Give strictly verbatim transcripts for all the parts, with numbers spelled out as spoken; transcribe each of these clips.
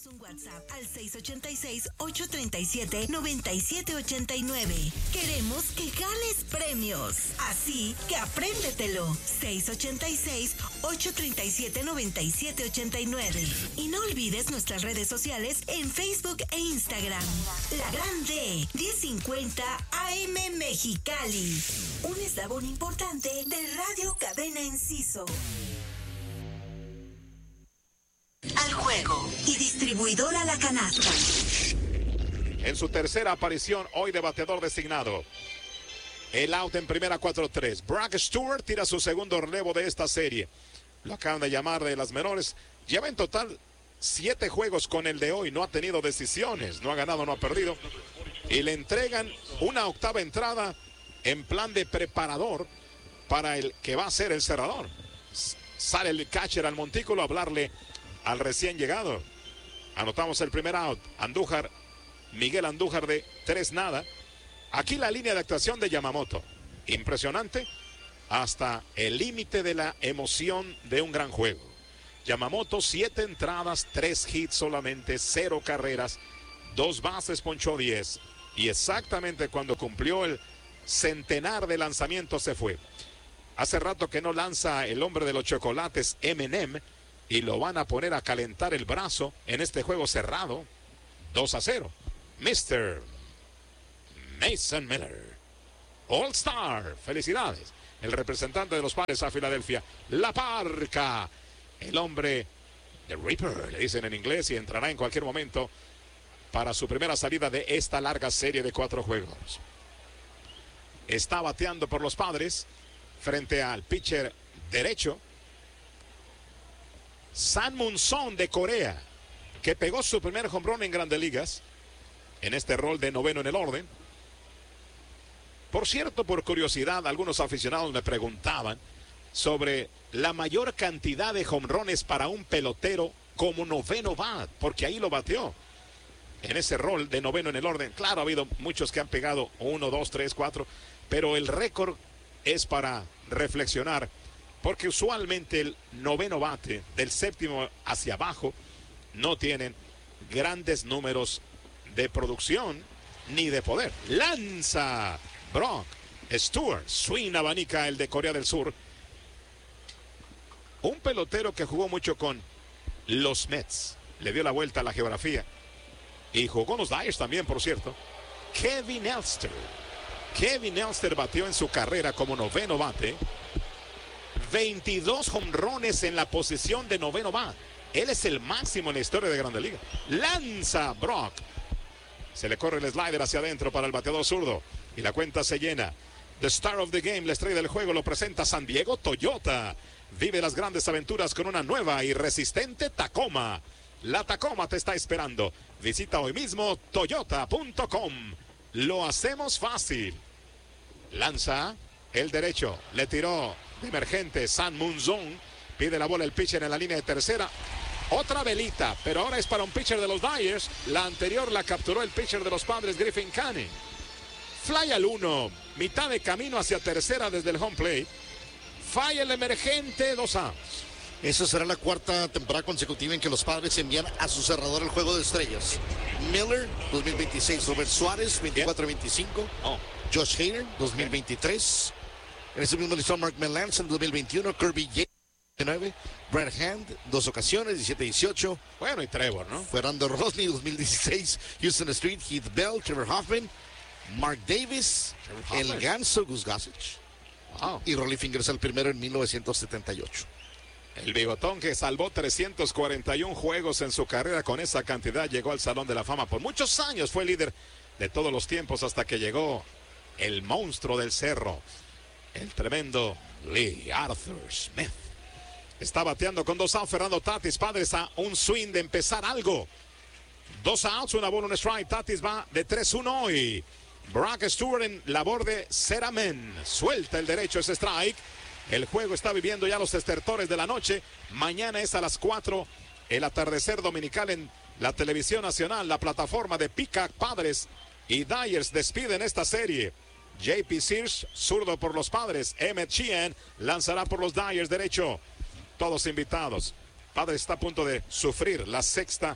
Envíanos un WhatsApp al seis ocho seis, ocho tres siete, nueve siete ocho nueve. Queremos que ganes premios. Así que apréndetelo. seis ocho seis, ocho tres siete, nueve siete ocho nueve. Y no olvides nuestras redes sociales en Facebook e Instagram. La Grande, diez cincuenta A M Mexicali. Un eslabón importante de Radio Cadena Enciso. Al juego y distribuidora La Canasta. En su tercera aparición hoy de bateador designado. El out en primera cuatro tres. Brock Stewart tira su segundo relevo de esta serie. Lo acaban de llamar de las menores. Lleva en total siete juegos con el de hoy. No ha tenido decisiones. No ha ganado, no ha perdido. Y le entregan una octava entrada en plan de preparador para el que va a ser el cerrador. Sale el catcher al montículo a hablarle al recién llegado. Anotamos el primer out. Andújar, Miguel Andújar de tres nada. Aquí la línea de actuación de Yamamoto. Impresionante. Hasta el límite de la emoción de un gran juego. Yamamoto, siete entradas, tres hits solamente, cero carreras, dos bases, ponchó diez. Y exactamente cuando cumplió el centenar de lanzamientos se fue. Hace rato que no lanza el hombre de los chocolates, Eminem, y lo van a poner a calentar el brazo en este juego cerrado. dos a cero. mister Mason Miller, All Star, felicidades. El representante de los Padres a Filadelfia, La Parca, el hombre de Reaper, le dicen en inglés, y entrará en cualquier momento para su primera salida de esta larga serie de cuatro juegos. Está bateando por los Padres frente al pitcher derecho, San Mun-son de Corea, que pegó su primer home run en Grandes Ligas, en este rol de noveno en el orden. Por cierto, por curiosidad, algunos aficionados me preguntaban sobre la mayor cantidad de home runs para un pelotero como noveno bat, porque ahí lo bateó, en ese rol de noveno en el orden. Claro, ha habido muchos que han pegado uno, dos, tres, cuatro, pero el récord es para reflexionar, porque usualmente el noveno bate del séptimo hacia abajo no tienen grandes números de producción ni de poder. Lanza Brock Stewart, swing abanica el de Corea del Sur, un pelotero que jugó mucho con los Mets, le dio la vuelta a la geografía y jugó con los Dyers también, por cierto. Kevin Elster Kevin Elster batió en su carrera como noveno bate veintidós jonrones en la posición de noveno bate. Él es el máximo en la historia de Grandes Ligas. Lanza Brock, se le corre el slider hacia adentro para el bateador zurdo y la cuenta se llena. The Star of the Game, la estrella del juego, lo presenta San Diego Toyota. Vive las grandes aventuras con una nueva y resistente Tacoma. La Tacoma te está esperando. Visita hoy mismo toyota punto com. Lo hacemos fácil. Lanza el derecho, le tiró de emergente San Mun-son. Pide la bola el pitcher en la línea de tercera. Otra velita, pero ahora es para un pitcher de los Dyers. La anterior la capturó el pitcher de los Padres, Griffin Canning. Fly al uno, mitad de camino hacia tercera desde el home plate. Falla el emergente, dos outs. Esa será la cuarta temporada consecutiva en que los Padres envían a su cerrador el juego de estrellas. Miller, dos mil veintiséis. Robert Suárez, veinticuatro veinticinco. Oh. Josh Hader, dos mil veintitrés. En ese mismo listón, Mark Melancon, dos mil veintiuno. Kirby Yates, diecinueve. Brad Hand, dos ocasiones, diecisiete dieciocho. Bueno, y Trevor, ¿no? Fernando Rodney, dos mil dieciséis. Houston Street, Heath Bell, Trevor Hoffman. Mark Davis, el Ganso, Gus Gossage. Wow. Y Rollie Fingers el primero en mil novecientos setenta y ocho. El bigotón que salvó trescientos cuarenta y uno juegos en su carrera, con esa cantidad llegó al Salón de la Fama. Por muchos años fue líder de todos los tiempos hasta que llegó el monstruo del cerro, el tremendo Lee Arthur Smith. Está bateando con dos outs Fernando Tatis. Padres a un swing de empezar algo. Dos outs, una bola, un strike. Tatis va de tres uno hoy. Brock Stewart en labor de Ceramen. Suelta el derecho, ese strike. El juego está viviendo ya los estertores de la noche. Mañana es a las cuatro el atardecer dominical en la televisión nacional. La plataforma de Peacock. Padres y Dyers despiden esta serie. J P Sears, zurdo por los Padres. Emmett Sheehan lanzará por los Dyers, derecho. Todos invitados. Padres está a punto de sufrir la sexta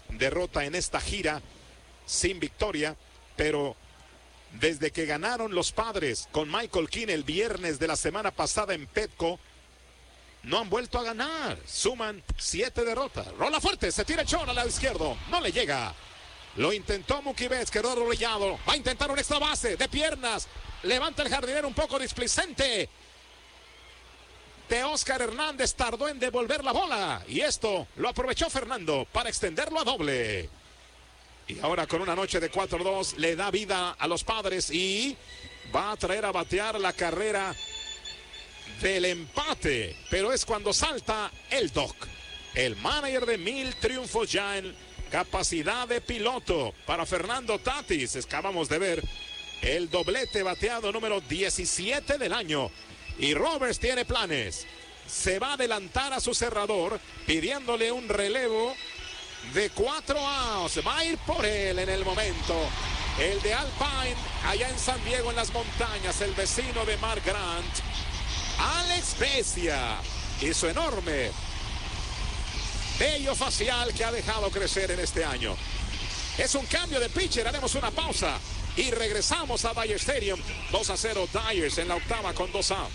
derrota en esta gira, sin victoria, pero desde que ganaron los Padres con Michael King el viernes de la semana pasada en Petco, no han vuelto a ganar. Suman siete derrotas. Rola fuerte, se tira el short al lado izquierdo, no le llega. Lo intentó Mookie Betts, quedó arrollado. Va a intentar un extra base de piernas. Levanta el jardinero un poco displicente. De Oscar Hernández tardó en devolver la bola. Y esto lo aprovechó Fernando para extenderlo a doble. Y ahora con una noche de cuatro dos le da vida a los Padres y va a traer a batear la carrera del empate. Pero es cuando salta el Doc, el manager de mil triunfos ya en capacidad de piloto para Fernando Tatis. Acabamos de ver el doblete bateado número diecisiete del año. Y Roberts tiene planes. Se va a adelantar a su cerrador pidiéndole un relevo de cuatro outs. Va a ir por él en el momento. El de Alpine, allá en San Diego, en las montañas, el vecino de Mark Grant, Alex Vesia, y su enorme vello facial que ha dejado crecer en este año. Es un cambio de pitcher, haremos una pausa y regresamos a Dodger Stadium. dos a cero Dodgers en la octava con dos outs.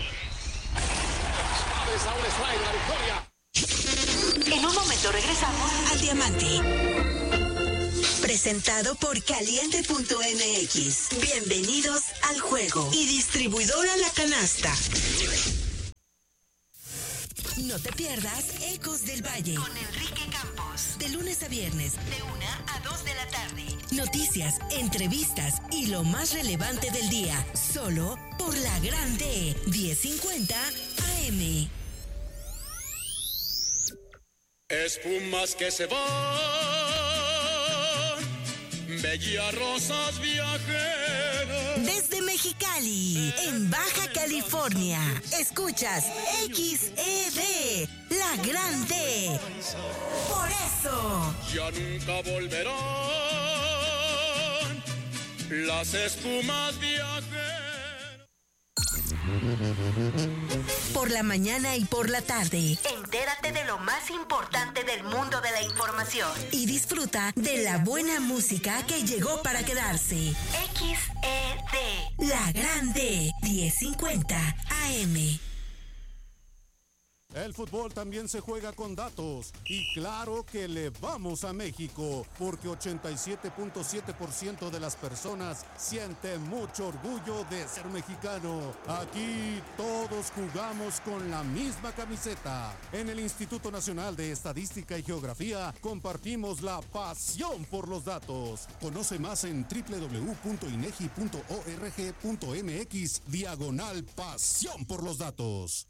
Padres a un strike de la victoria. En un momento regresamos al Diamante. Presentado por Caliente punto M X. Bienvenidos al juego. Y distribuidora La Canasta. No te pierdas Ecos del Valle con Enrique Campos. De lunes a viernes, de una a dos de la tarde. Noticias, entrevistas y lo más relevante del día. Solo por la Grande diez cincuenta A M. Espumas que se van, bellas rosas viajeras. Desde Mexicali, en Baja California, escuchas X E D, la Grande. Por eso, Ya nunca volverán las espumas viajeras. por la mañana y por la tarde, entérate de lo más importante del mundo de la información y disfruta de la buena música que llegó para quedarse. X E D, la Grande diez cincuenta A M. El fútbol también se juega con datos y claro que le vamos a México porque ochenta y siete punto siete por ciento de las personas sienten mucho orgullo de ser mexicano. Aquí todos jugamos con la misma camiseta. En el Instituto Nacional de Estadística y Geografía compartimos la pasión por los datos. Conoce más en doble u doble u doble u punto inegi punto org punto mx diagonal pasión por los datos.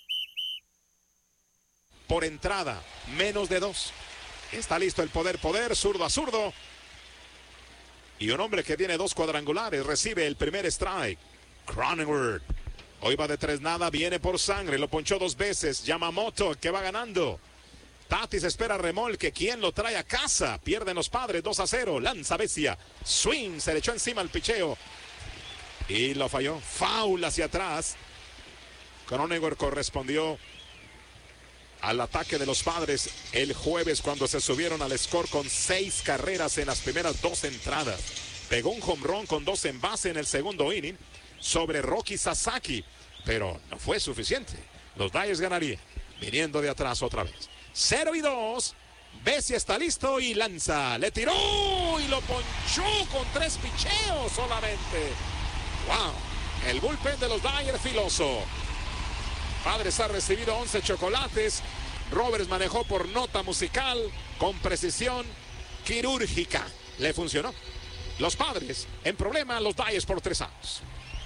Por entrada, menos de dos. Está listo el poder, poder, zurdo a zurdo. Y un hombre que tiene dos cuadrangulares recibe el primer strike. Cronenworth. Hoy va de tres nada, viene por sangre, lo ponchó dos veces. Yamamoto, que va ganando. Tatis espera remolque, ¿quién lo trae a casa? Pierden los Padres, dos a cero. Lanza Vesia. Swing, se le echó encima el picheo. Y lo falló. Foul hacia atrás. Cronenworth correspondió al ataque de los Padres el jueves cuando se subieron al score con seis carreras en las primeras dos entradas. Pegó un home run con dos en base en el segundo inning sobre Rocky Sasaki, pero no fue suficiente. Los Dodgers ganarían, viniendo de atrás otra vez. cero y dos. Vesia está listo y lanza. Le tiró y lo ponchó con tres picheos solamente. ¡Wow! El bullpen de los Dodgers filoso. Padres ha recibido once chocolates. Roberts manejó por nota musical con precisión quirúrgica. Le funcionó. Los Padres en problema, los Dodgers por tres outs.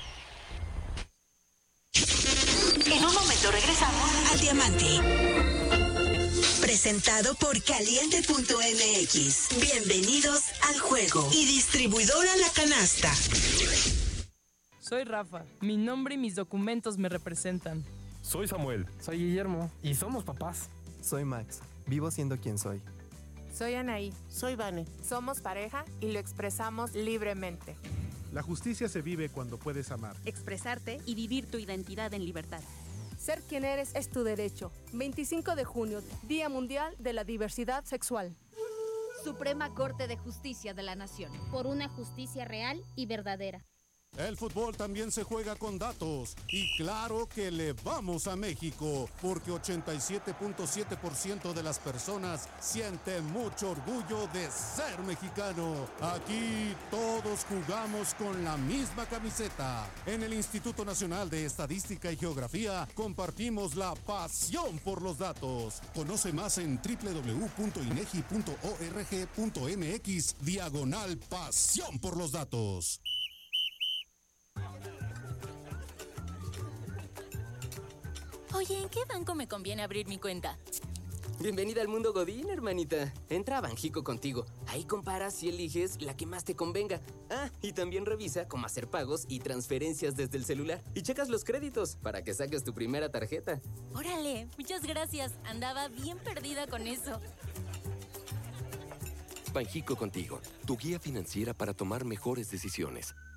En un momento regresamos al Diamante. Presentado por Caliente punto M X. Bienvenidos al juego. Y distribuidora La Canasta. Soy Rafa. Mi nombre y mis documentos me representan. Soy Samuel. Soy Guillermo. Y somos papás. Soy Max. Vivo siendo quien soy. Soy Anaí. Soy Vane. Somos pareja y lo expresamos libremente. La justicia se vive cuando puedes amar, expresarte y vivir tu identidad en libertad. Ser quien eres es tu derecho. veinticinco de junio, Día Mundial de la Diversidad Sexual. Suprema Corte de Justicia de la Nación. Por una justicia real y verdadera. El fútbol también se juega con datos y claro que le vamos a México porque ochenta y siete punto siete por ciento de las personas siente mucho orgullo de ser mexicano. Aquí todos jugamos con la misma camiseta. En el Instituto Nacional de Estadística y Geografía compartimos la pasión por los datos. Conoce más en doble u doble u doble u punto inegi punto org punto mx diagonal pasión por los datos. Oye, ¿en qué banco me conviene abrir mi cuenta? Bienvenida al mundo Godín, hermanita. Entra a Banjico contigo. Ahí comparas y eliges la que más te convenga. Ah, y también revisa cómo hacer pagos y transferencias desde el celular. Y checas los créditos para que saques tu primera tarjeta. Órale, muchas gracias. Andaba bien perdida con eso. Banjico contigo, tu guía financiera para tomar mejores decisiones.